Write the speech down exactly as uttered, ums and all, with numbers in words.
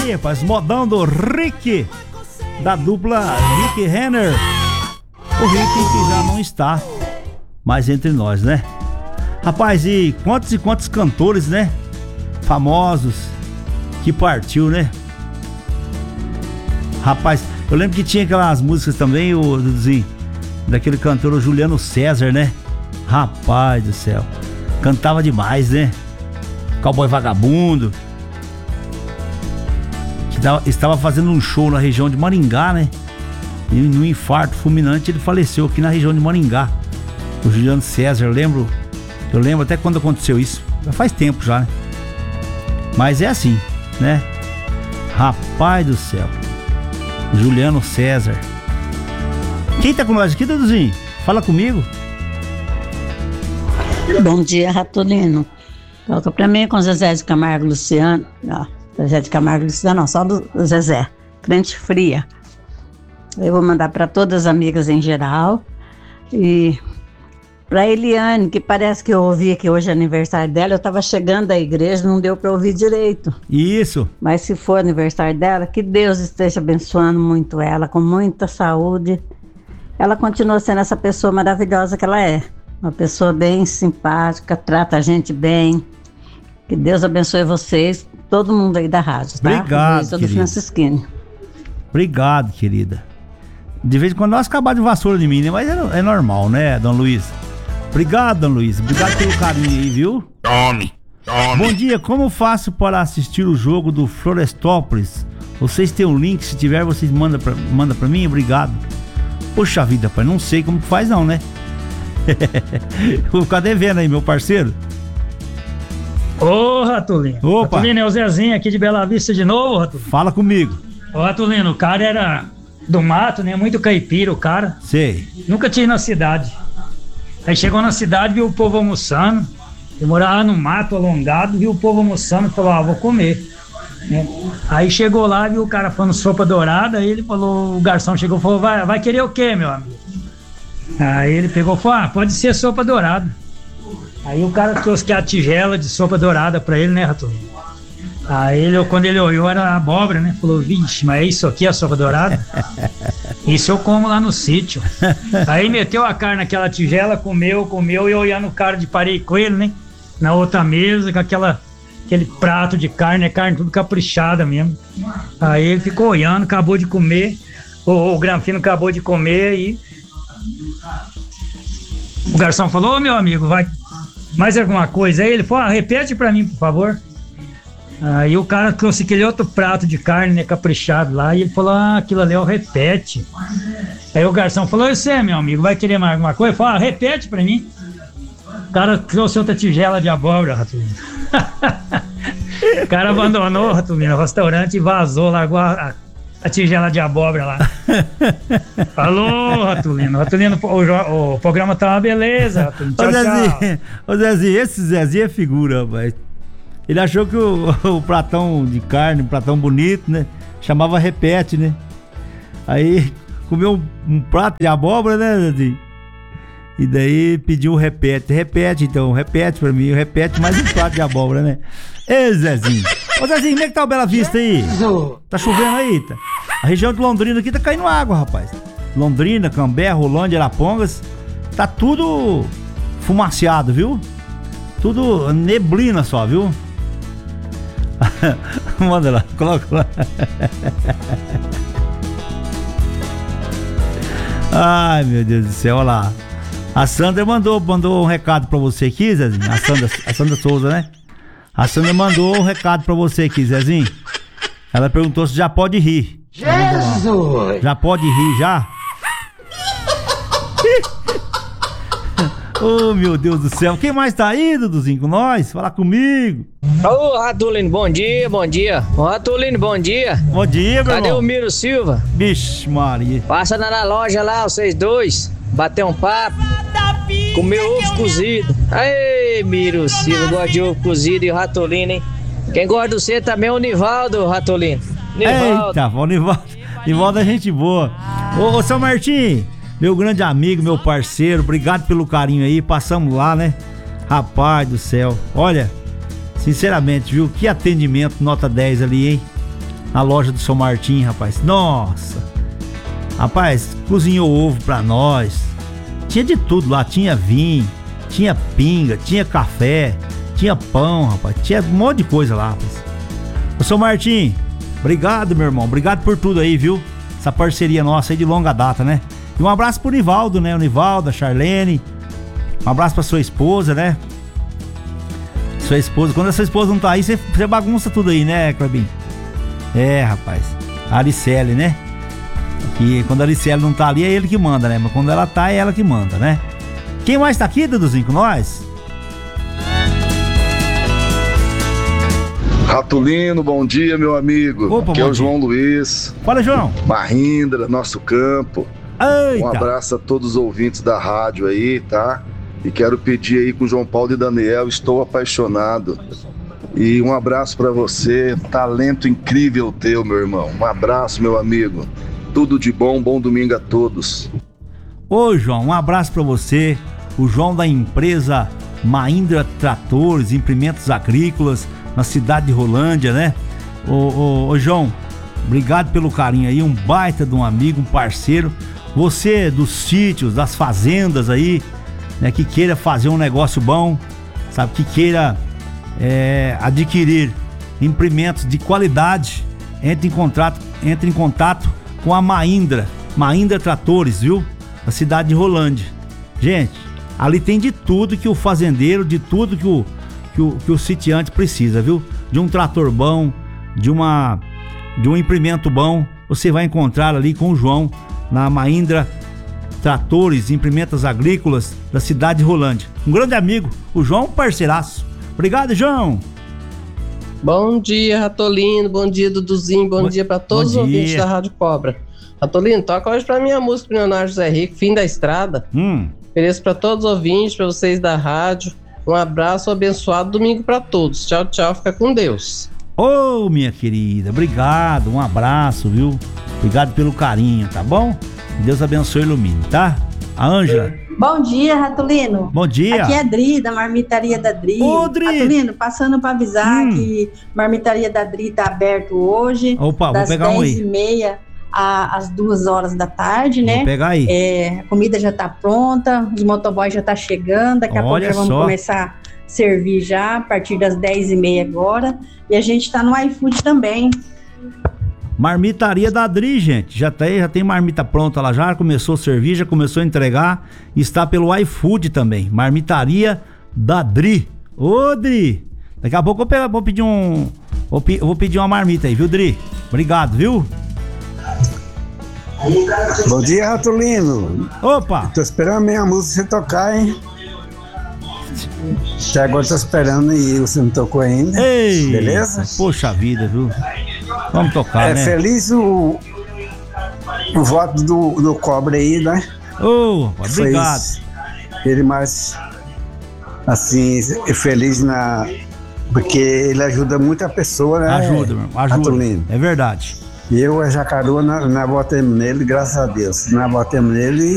aí, rapaz, modão do Rick, da dupla Rick Renner. O Rick que já não está mais entre nós, né? Rapaz, e quantos e quantos cantores, né? Famosos que partiu, né? Rapaz, eu lembro que tinha aquelas músicas também, o Duduzinho, daquele cantor, o Juliano César, né? Rapaz do céu, cantava demais, né? Cowboy Vagabundo, que tava, estava fazendo um show na região de Maringá, né? E no infarto fulminante ele faleceu aqui na região de Maringá. O Juliano César, eu lembro, eu lembro até quando aconteceu isso. Já faz tempo já, né? Mas é assim, né? Rapaz do céu, Juliano César. Quem tá com nós aqui, Duduzinho? Fala comigo. Bom dia, Ratolino. Toca pra mim com Zezé de Camargo e Luciano. Ó, Zezé de Camargo e Luciano, não, só do Zezé. Crente Fria. Eu vou mandar para todas as amigas em geral. E pra Eliane, que parece que eu ouvi que hoje é aniversário dela. Eu tava chegando da igreja, não deu pra ouvir direito. Isso. Mas se for aniversário dela, que Deus esteja abençoando muito ela, com muita saúde. Ela continua sendo essa pessoa maravilhosa que ela é. Uma pessoa bem simpática, trata a gente bem. Que Deus abençoe vocês, todo mundo aí da rádio, tá? Obrigado, do Francisquinho. Obrigado, querida. De vez em quando nós acabamos de vassoura de mim, né? Mas é, é normal, né, Dona Luísa? Obrigado, Dona Luísa. Obrigado pelo carinho aí, viu? Tome, tome. Bom dia, como faço para assistir o jogo do Florestópolis? Vocês têm um link, se tiver, vocês mandam pra, manda pra mim? Obrigado. Poxa vida, pai, não sei como que faz não, né? Vou ficar devendo aí, meu parceiro. Ô, Ratolino. Opa. Ratolino, é o Zezinho aqui de Bela Vista de novo, Ratolino. Fala comigo. Ô, Ratolino, o cara era do mato, né? Muito caipira, o cara. Sei. Nunca tinha ido na cidade. Aí chegou na cidade, viu o povo almoçando. Eu morava no mato alongado, viu o povo almoçando e falou, ah, vou comer. Né? Aí chegou lá, viu o cara falando sopa dourada, aí ele falou, o garçom chegou e falou, vai, vai querer o quê, meu amigo? Aí ele pegou e falou, ah, pode ser sopa dourada. Aí o cara trouxe a tigela de sopa dourada pra ele, né, Ratolino? Aí ele, quando ele olhou, era abóbora, né? Falou, vixe, mas é isso aqui, a sopa dourada? Isso eu como lá no sítio. Aí meteu a carne naquela tigela, comeu, comeu, e olhando o cara de parei com ele, né? Na outra mesa, com aquela, aquele prato de carne, é carne tudo caprichada mesmo. Aí ele ficou olhando, acabou de comer, o, o Granfino acabou de comer e... O garçom falou, ô meu amigo, vai mais alguma coisa? Aí ele falou, ah, repete pra mim, por favor. Aí o cara trouxe aquele outro prato de carne, né, caprichado lá, e ele falou, ah, aquilo ali é o repete. Aí o garçom falou, você, é, meu amigo, vai querer mais alguma coisa? Ele falou, ah, repete pra mim. O cara trouxe outra tigela de abóbora, Ratolino. O cara abandonou, Ratolino, o restaurante e vazou, largou a, a, a tigela de abóbora lá. Alô, Ratolino. Ratolino, o, o programa tá uma beleza, Ratolino. Tchau, ô, Zezinho, tchau. Ô Zezinho, esse Zezinho é figura, rapaz. Ele achou que o, o pratão de carne, um pratão bonito, né? Chamava repete, né? Aí comeu um, um prato de abóbora, né, Zezinho? E daí pediu o repete. Repete, então, repete pra mim. Repete mais um prato de abóbora, né? Ê, Zezinho. Ô, Zezinho, como é que tá o Bela Vista aí? Tá chovendo aí, tá? A região de Londrina aqui tá caindo água, rapaz. Londrina, Cambé, Rolândia, Arapongas. Tá tudo fumaciado, viu? Tudo neblina só, viu? Manda lá, coloca lá. Ai, meu Deus do céu, olha lá. A Sandra mandou, mandou um recado pra você aqui, Zezinho. A Sandra, a Sandra Souza, né? A Sandra mandou um recado pra você aqui, Zezinho. Ela perguntou se já pode rir. Jesus! Já pode rir, já? Oh, meu Deus do céu. Quem mais tá aí, Duduzinho, com nós? Fala comigo. Ô, oh, Ratolino, bom dia, bom dia. Ô, Ratolino, bom dia. Bom dia, meu Cadê irmão? o Miro Silva? Vixe, Maria. Passa na loja lá, vocês dois, bater um papo, comer ovo cozido. Aê, Miro Silva, gosta de ovo cozido e o Ratolino, hein? Quem gosta de você também é o Nivaldo, Ratolino. Nivaldo. Eita, o Nivaldo, Nivaldo é gente boa. Ô, ô, São Martim, meu grande amigo, meu parceiro, obrigado pelo carinho aí, passamos lá, né? Rapaz do céu, olha, sinceramente, viu? Que atendimento, nota dez ali, hein? na loja do seu Martim, rapaz. Nossa! Rapaz, cozinhou ovo pra nós. Tinha de tudo lá, tinha vinho, tinha pinga, tinha café, tinha pão, rapaz. Tinha um monte de coisa lá, rapaz. Ô, seu Martim, obrigado, meu irmão. Obrigado por tudo aí, viu? Essa parceria nossa aí de longa data, né? E um abraço pro Nivaldo, né? O Nivaldo, a Charlene. Um abraço pra sua esposa, né? Sua esposa. Quando a sua esposa não tá aí, você, você bagunça tudo aí, né, Clebinho? É, rapaz. A Aricele, né? Que quando a Aricele não tá ali, é ele que manda, né? Mas quando ela tá, é ela que manda, né? Quem mais tá aqui, Duduzinho, com nós? Ratulino, bom dia, meu amigo. Opa, aqui é o dia. João Luiz. Fala, João. Mahindra, nosso campo. Eita. Um abraço a todos os ouvintes da rádio aí, tá? E quero pedir aí com o João Paulo e Daniel, estou apaixonado. E um abraço pra você, talento incrível teu, meu irmão. Um abraço, meu amigo. Tudo de bom, bom domingo a todos. Ô, João, um abraço pra você. O João da empresa Mahindra Tratores, Implementos Agrícolas, na cidade de Rolândia, né? Ô, ô, ô, João, obrigado pelo carinho aí, um baita de um amigo, um parceiro. Você dos sítios, das fazendas aí, né, que queira fazer um negócio bom, sabe, que queira é, adquirir implementos de qualidade, entre em contato, entre em contato com a Mahindra, Mahindra Tratores, viu? Da cidade de Rolândia. Gente, ali tem de tudo que o fazendeiro, de tudo que o, que o, que o sitiante precisa, viu? De um trator bom, de, uma, de um implemento bom, você vai encontrar ali com o João, na Mahindra Tratores e Implementos Agrícolas da cidade de Rolândia. Um grande amigo, o João, parceiraço. Obrigado, João. Bom dia, Ratolino. Bom dia, Duduzinho. Bom, bom dia para todos os ouvintes da Rádio Cobra. Ratolino, toca hoje pra minha música Leonardo José Rico, Fim da Estrada. Hum. Ofereço para todos os ouvintes, para vocês da rádio. Um abraço, um abençoado domingo para todos. Tchau, tchau. Fica com Deus. Ô, oh, minha querida, obrigado. Um abraço, viu? Obrigado pelo carinho, tá bom? Deus abençoe e ilumine, tá? A Ângela. Bom dia, Ratulino. Bom dia. Aqui é a Dri, da Marmitaria da Dri. Ô, Dri. Ratulino, passando para avisar hum. que Marmitaria da Dri tá aberto hoje. Opa, das vou pegar um aí. dez e meia às duas horas da tarde, né? Vou pegar aí. É, a comida já tá pronta, os motoboys já tá chegando, daqui a Olha pouco já vamos só. começar a servir já, a partir das dez e meia agora. E a gente tá no iFood também. Marmitaria da Dri, gente. Já tem, já tem marmita pronta lá, já começou a servir, já começou a entregar. Está pelo iFood também. Marmitaria da Dri. Ô, Dri. Daqui a pouco eu vou, pegar, vou pedir um. Vou, eu vou pedir uma marmita aí, viu, Dri? Obrigado, viu? Bom dia, Ratulino. Opa! Tô esperando a minha música você tocar, hein? Até agora tô esperando e você não tocou ainda. Ei, beleza? Poxa vida, viu? Vamos tocar, é, né? É feliz o, o voto do, do Cobre aí, né? Ô, oh, obrigado. Ele mais, assim, feliz na... Porque ele ajuda muita pessoa, né? Ajuda, meu irmão, ajuda. Ratulino. É verdade. E eu, a Jacaru, na, na botemos nele, graças a Deus. Na botemos nele